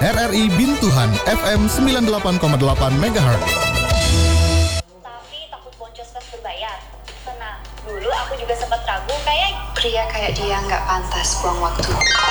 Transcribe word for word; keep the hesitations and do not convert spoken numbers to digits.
R R I Bintuhan F M sembilan puluh delapan koma delapan megahertz. Tapi takut boncos pas berbayar. Tenang, dulu aku juga sempat ragu kayak pria kayak dia nggak pantas buang waktu.